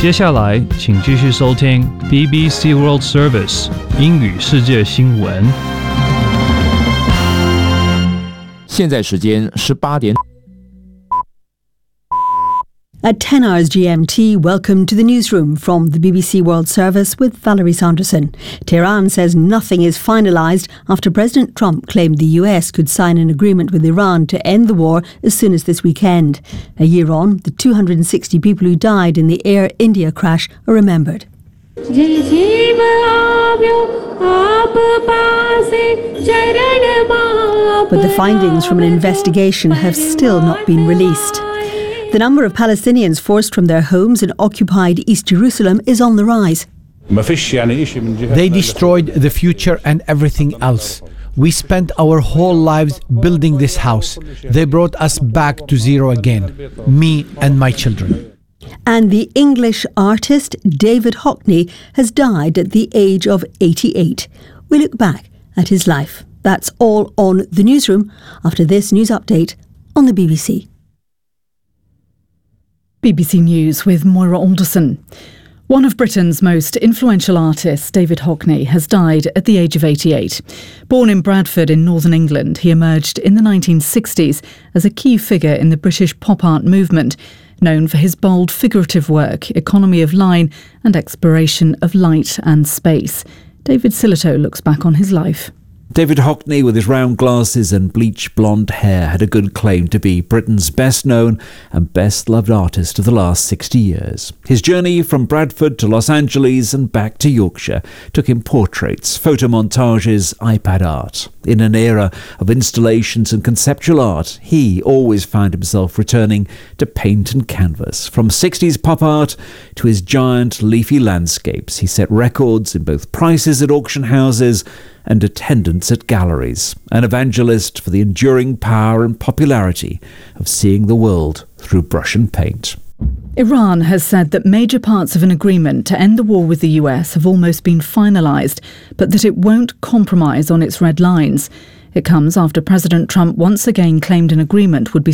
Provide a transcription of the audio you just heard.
接下来，请继续收听 BBC World Service 英语世界新闻。 现在时间18点。 At 10 hours GMT, welcome to the newsroom from the BBC World Service with Valerie Sanderson. Tehran says nothing is finalised after President Trump claimed the US could sign an agreement with Iran to end the war as soon as this weekend. A year on, the 260 people who died in the Air India crash are remembered. But the findings from an investigation have still not been released. The number of Palestinians forced from their homes in occupied East Jerusalem is on the rise. They destroyed the future and everything else. We spent our whole lives building this house. They brought us back to zero again, me and my children. And the English artist David Hockney has died at the age of 88. We look back at his life. That's all on The Newsroom after this news update on the BBC. BBC News with Moira Alderson. One of Britain's most influential artists, David Hockney, has died at the age of 88. Born in Bradford in northern England, he emerged in the 1960s as a key figure in the British pop art movement, known for his bold figurative work, economy of line and exploration of light and space. David Sillito looks back on his life. David Hockney, with his round glasses and bleach blonde hair, had a good claim to be Britain's best-known and best-loved artist of the last 60 years. His journey from Bradford to Los Angeles and back to Yorkshire took him portraits, photomontages, iPad art. In an era of installations and conceptual art, he always found himself returning to paint and canvas. From 60s pop art to his giant leafy landscapes, he set records in both prices at auction houses and attendance at galleries, an evangelist for the enduring power and popularity of seeing the world through brush and paint. Iran has said that major parts of an agreement to end the war with the US have almost been finalised, but that it won't compromise on its red lines. It comes after President Trump once again claimed an agreement would be